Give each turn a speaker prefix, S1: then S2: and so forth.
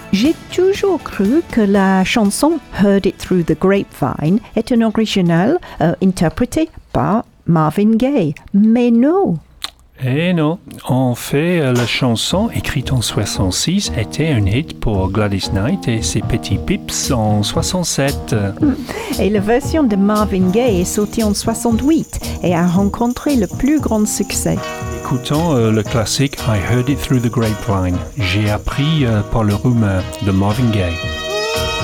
S1: J'ai toujours cru que la chanson Heard It Through the Grapevine est un original interprété par Marvin Gaye. Mais non.
S2: Eh non, en fait, la chanson, écrite en 66, était un hit pour Gladys Knight et ses petits pips en 67.
S1: Et la version de Marvin Gaye est sortie en 68 et a rencontré le plus grand succès.
S2: Écoutons le classique I Heard It Through the Grapevine. J'ai appris par le rumeur de Marvin Gaye.